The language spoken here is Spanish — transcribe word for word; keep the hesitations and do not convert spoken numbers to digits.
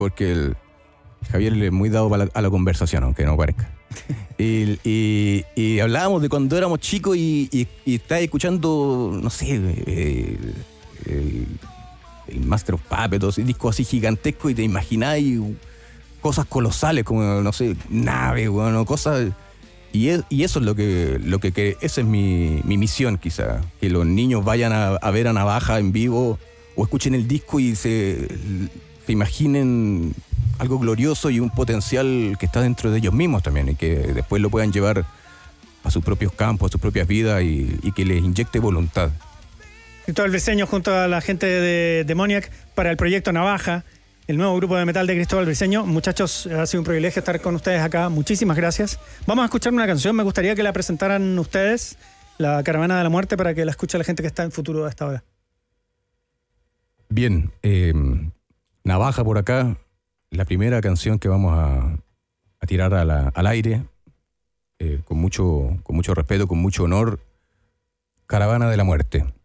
porque el Javier es muy dado a la, a la conversación, aunque no parezca. Y, y, y hablábamos de cuando éramos chicos y, y, y estáis escuchando, no sé, eh, el, el Master of Puppets, el disco así gigantesco, y te imagináis cosas colosales como, no sé, naves, bueno, cosas. Y, es, y eso es lo que, lo que, que esa es mi, mi misión, quizá, que los niños vayan a, a ver a Navaja en vivo o escuchen el disco y se, se imaginen algo glorioso y un potencial que está dentro de ellos mismos también, y que después lo puedan llevar a sus propios campos, a sus propias vidas, y, y que les inyecte voluntad. Cristóbal Briceño junto a la gente de Demoniac para el proyecto Navaja, el nuevo grupo de metal de Cristóbal Briceño. Muchachos, ha sido un privilegio estar con ustedes acá. Muchísimas gracias. Vamos a escuchar una canción. Me gustaría que la presentaran ustedes, La Caravana de la Muerte, para que la escuche la gente que está en Futuro a esta hora. Bien, eh, Navaja por acá, la primera canción que vamos a, a tirar a la, al aire, eh, con mucho, con mucho respeto, con mucho honor, Caravana de la Muerte.